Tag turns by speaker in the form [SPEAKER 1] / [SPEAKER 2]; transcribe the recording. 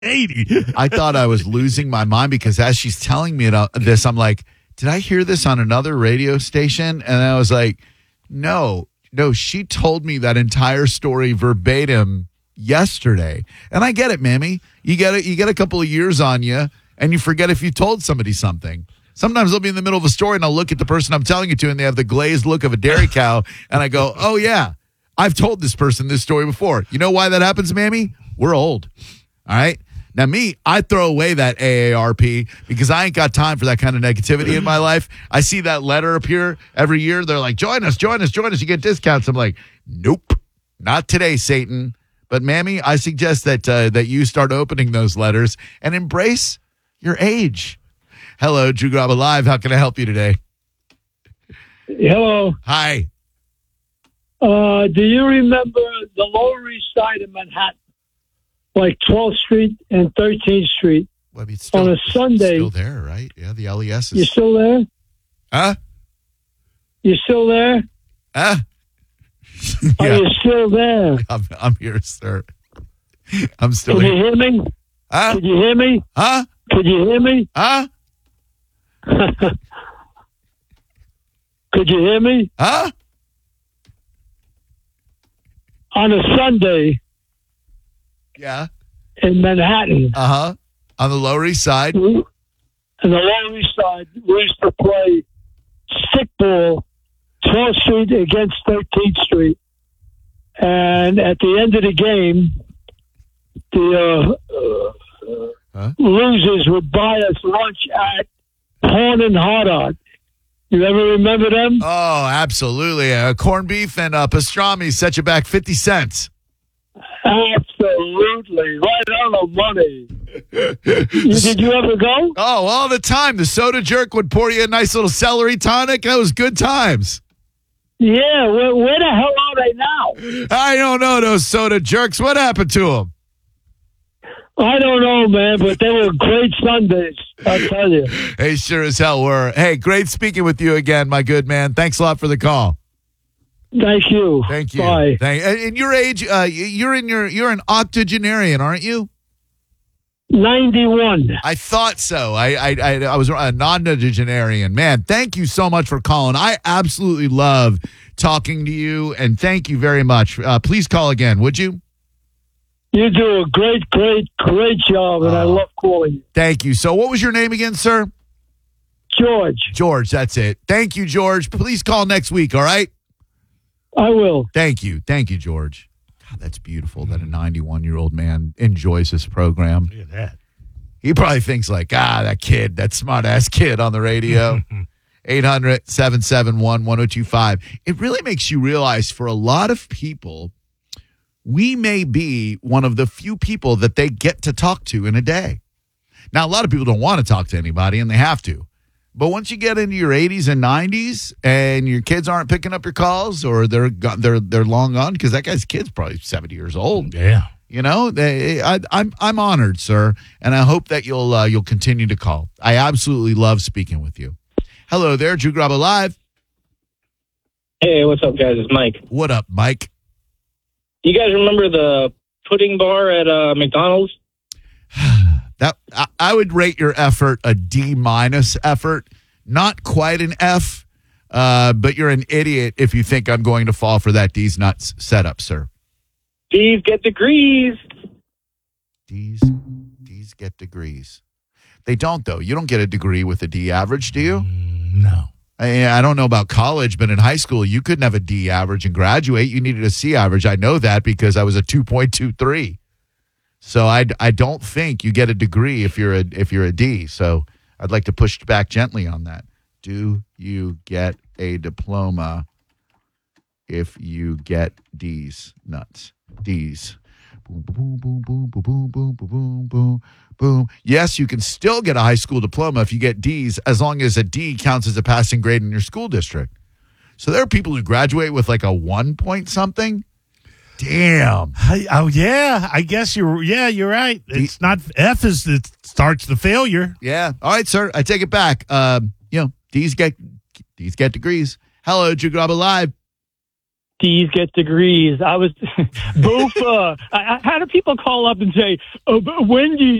[SPEAKER 1] 80.
[SPEAKER 2] I thought I was losing my mind because as she's telling me this, I'm like, did I hear this on another radio station? And I was like, no, she told me that entire story verbatim yesterday. And I get it, Mammy. You get a couple of years on you and you forget if you told somebody something. Sometimes I'll be in the middle of a story and I'll look at the person I'm telling it to and they have the glazed look of a dairy cow. And I go, oh, yeah, I've told this person this story before. You know why that happens, Mammy? We're old. All right. Now, me, I throw away that AARP because I ain't got time for that kind of negativity in my life. I see that letter appear every year. They're like, join us. You get discounts. I'm like, nope, not today, Satan. But, Mammy, I suggest that you start opening those letters and embrace your age. Hello, Drew Garabo Live. How can I help you today?
[SPEAKER 3] Hello.
[SPEAKER 2] Hi.
[SPEAKER 3] Do you remember the Lower East Side of Manhattan? Like 12th Street and 13th Street.
[SPEAKER 2] Well, it's still,
[SPEAKER 3] on a Sunday.
[SPEAKER 2] Still there, right? Yeah, the LES is.
[SPEAKER 3] You still there?
[SPEAKER 2] Huh?
[SPEAKER 3] You still there?
[SPEAKER 2] Huh?
[SPEAKER 3] Are you still there?
[SPEAKER 2] I'm here, sir. I'm still
[SPEAKER 3] Can
[SPEAKER 2] here.
[SPEAKER 3] you hear me?
[SPEAKER 2] Huh?
[SPEAKER 3] Can you hear me?
[SPEAKER 2] Huh?
[SPEAKER 3] Could you hear me?
[SPEAKER 2] Huh?
[SPEAKER 3] Could you hear me?
[SPEAKER 2] Huh?
[SPEAKER 3] On a Sunday
[SPEAKER 2] Yeah.
[SPEAKER 3] in Manhattan.
[SPEAKER 2] Uh-huh. On the Lower East Side.
[SPEAKER 3] In the Lower East Side, we used to play stickball, 12th Street against 13th Street. And at the end of the game, the losers would buy us lunch at Horn and Hardart. You ever remember them?
[SPEAKER 2] Oh, absolutely. Corned beef and pastrami set you back 50 cents.
[SPEAKER 3] Absolutely. Right on the money. Did you ever go?
[SPEAKER 2] Oh, all the time. The soda jerk would pour you a nice little celery tonic. That was good times.
[SPEAKER 3] Yeah. Where the hell are they now?
[SPEAKER 2] I don't know those soda jerks. What happened to them?
[SPEAKER 3] I don't know, man, but they were great Sundays, I'll tell you.
[SPEAKER 2] They sure as hell were. Hey, great speaking with you again, my good man. Thanks a lot for the call.
[SPEAKER 3] Thank you.
[SPEAKER 2] Thank you.
[SPEAKER 3] Bye.
[SPEAKER 2] And your age, you're an octogenarian, aren't you?
[SPEAKER 3] 91.
[SPEAKER 2] I thought so. I was a non-octogenarian. Man, thank you so much for calling. I absolutely love talking to you, and thank you very much. Please call again, would you?
[SPEAKER 3] You do a great job, and I love calling you.
[SPEAKER 2] Thank you. So what was your name again, sir?
[SPEAKER 3] George.
[SPEAKER 2] George, that's it. Thank you, George. Please call next week, all right?
[SPEAKER 3] I will.
[SPEAKER 2] Thank you. Thank you, George. God, that's beautiful that a 91-year-old man enjoys this program.
[SPEAKER 1] Look at that.
[SPEAKER 2] He probably thinks like, that smart-ass kid on the radio. 800-771-1025. It really makes you realize for a lot of people, we may be one of the few people that they get to talk to in a day. Now, a lot of people don't want to talk to anybody, and they have to. But once you get into your 80s and 90s and your kids aren't picking up your calls or they're long gone, because that guy's kid's probably 70 years old.
[SPEAKER 1] Yeah.
[SPEAKER 2] You know, I'm honored, sir, and I hope that you'll continue to call. I absolutely love speaking with you. Hello there, Drew Garabo Live.
[SPEAKER 4] Hey, what's up, guys? It's Mike.
[SPEAKER 2] What up, Mike?
[SPEAKER 4] You guys remember the pudding bar at McDonald's?
[SPEAKER 2] That I would rate your effort a D- effort. Not quite an F, but you're an idiot if you think I'm going to fall for that D's nuts setup, sir.
[SPEAKER 4] D's get degrees.
[SPEAKER 2] D's get degrees. They don't, though. You don't get a degree with a D average, do you?
[SPEAKER 1] No.
[SPEAKER 2] I don't know about college, but in high school, you couldn't have a D average and graduate. You needed a C average. I know that because I was a 2.23. So I don't think you get a degree if you're a D. So I'd like to push back gently on that. Do you get a diploma if you get D's nuts? D's. Boom, boom, boom, boom, boom, boom, boom, boom, boom, boom. Yes, you can still get a high school diploma if you get D's, as long as a D counts as a passing grade in your school district. So there are people who graduate with like a 1 point something. Damn.
[SPEAKER 1] Yeah. I guess you're right. It's not F it starts the failure.
[SPEAKER 2] Yeah. All right, sir. I take it back. D's get degrees. Hello, Drew Garabo Live.
[SPEAKER 3] D's get degrees. I was, Bofa. How do people call up and say, oh, Wendy's